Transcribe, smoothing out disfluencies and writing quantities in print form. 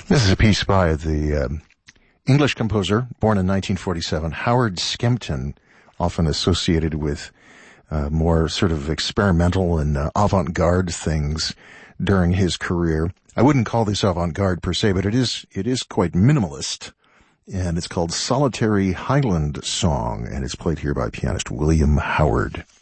This is a piece by the English composer, born in 1947, Howard Skempton, often associated with more sort of experimental and avant-garde things during his career. I wouldn't call this avant-garde per se, but it is quite minimalist. And it's called Solitary Highland Song, and it's played here by pianist William Howard.